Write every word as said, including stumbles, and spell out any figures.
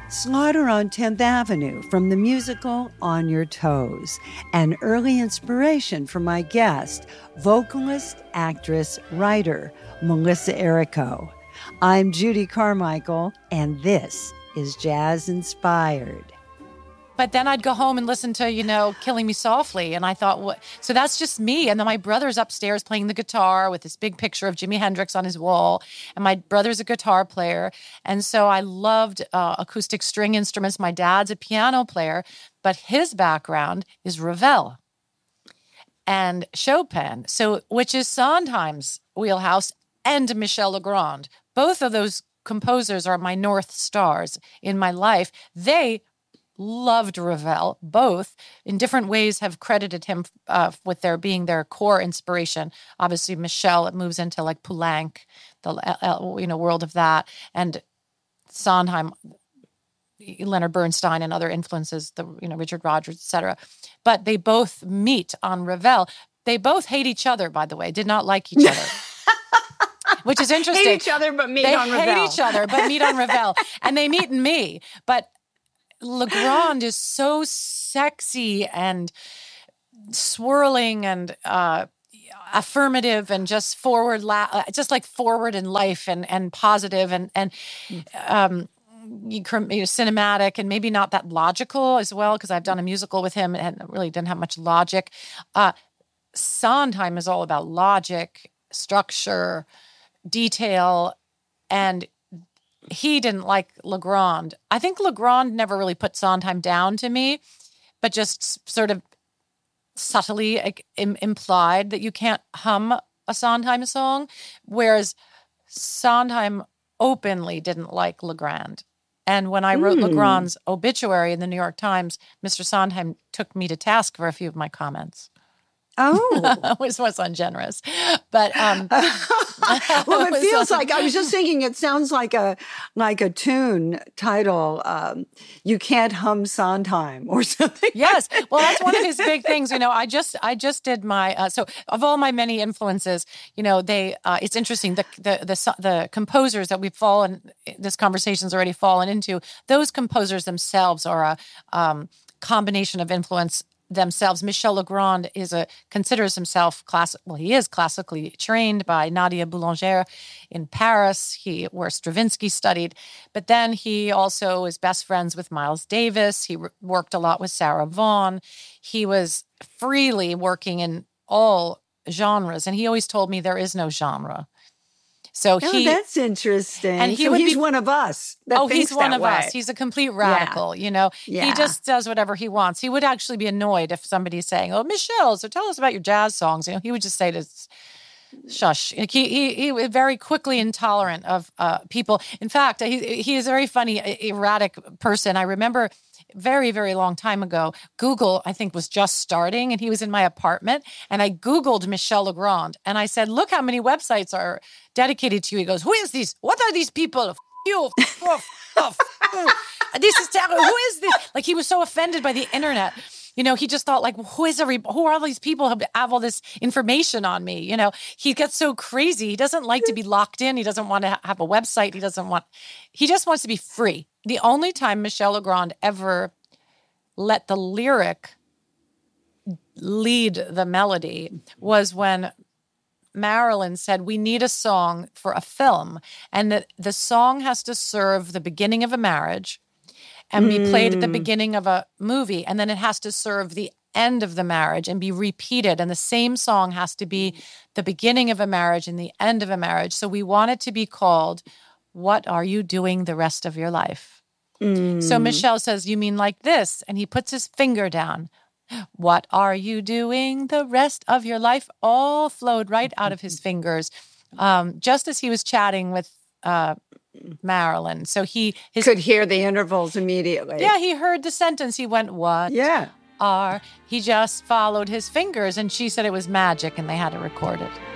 Slaughter on tenth Avenue from the musical On Your Toes, an early inspiration for my guest, vocalist, actress, writer, Melissa Errico. I'm Judy Carmichael, and this is Jazz Inspired. But then I'd go home and listen to, you know, Killing Me Softly. And I thought, what? So that's just me. And then my brother's upstairs playing the guitar with this big picture of Jimi Hendrix on his wall. And my brother's a guitar player. And so I loved uh, acoustic string instruments. My dad's a piano player, but his background is Ravel and Chopin, so which is Sondheim's wheelhouse, and Michel Legrand. Both of those composers are my North Stars in my life. They loved Ravel. Both, in different ways, have credited him uh, with their being their core inspiration. Obviously, Michel, it moves into like Poulenc, the uh, you know world of that, and Sondheim, Leonard Bernstein, and other influences, the you know Richard Rodgers, et cetera. But they both meet on Ravel. They both hate each other, by the way. Did not like each other. Which is interesting. Hate each other, but meet they on Ravel. They hate each other, but meet on Ravel. And they meet in me. But Legrand is so sexy and swirling and uh, affirmative and just forward, la- just like forward in life and and positive and and um, you know, cinematic and maybe not that logical as well, because I've done a musical with him and it really didn't have much logic. Uh, Sondheim is all about logic, structure, detail, and he didn't like Legrand. I think Legrand never really put Sondheim down to me, but just sort of subtly like, im- implied that you can't hum a Sondheim song, whereas Sondheim openly didn't like Legrand. And when I wrote mm. Legrand's obituary in the New York Times, Mister Sondheim took me to task for a few of my comments. Oh, which was ungenerous, but um, well, it, it feels like I was just thinking. It sounds like a like a tune title. Um, you can't hum Sondheim or something. Yes, well, that's one of his big things. You know, I just I just did my uh, so of all my many influences. You know, they uh, it's interesting the the the the composers that we've fallen. This conversation's already fallen into. Those composers themselves are a um, combination of influence themselves. Michel Legrand is a considers himself class. Well, he is classically trained by Nadia Boulanger in Paris. He where Stravinsky studied, but then he also is best friends with Miles Davis. He re- worked a lot with Sarah Vaughan. He was freely working in all genres, and he always told me there is no genre. So oh, he, that's interesting. And he so would he's be, one of us. That oh, he's one of way. us. He's a complete radical. Yeah. You know, yeah. He just does whatever he wants. He would actually be annoyed if somebody's saying, "Oh, Michel, so tell us about your jazz songs." You know, he would just say to, "Shush." Like he he he was very quickly intolerant of uh, people. In fact, he he is a very funny, erratic person. I remember. Very, very long time ago, Google, I think, was just starting, and he was in my apartment, and I Googled Michel Legrand, and I said, look how many websites are dedicated to you. He goes, who is this? What are these people? F- you. F- f- f- this is terrible. Who is this? Like, he was so offended by the internet. You know, he just thought, like, who is every, who are all these people who have all this information on me? You know, he gets so crazy. He doesn't like to be locked in. He doesn't want to have a website. He doesn't want, he just wants to be free. The only time Michel Legrand ever let the lyric lead the melody was when Marilyn said, we need a song for a film, and that the song has to serve the beginning of a marriage and be played at the beginning of a movie, and then it has to serve the end of the marriage and be repeated, and the same song has to be the beginning of a marriage and the end of a marriage. So we want it to be called What Are You Doing the Rest of Your Life? Mm. So Michel says, you mean like this? And he puts his finger down. What are you doing the rest of your life? All flowed right out of his fingers, um, just as he was chatting with uh, Marilyn. So he his, could hear the intervals immediately. Yeah, he heard the sentence. He went, what yeah. are? He just followed his fingers, and she said it was magic, and they had to record it.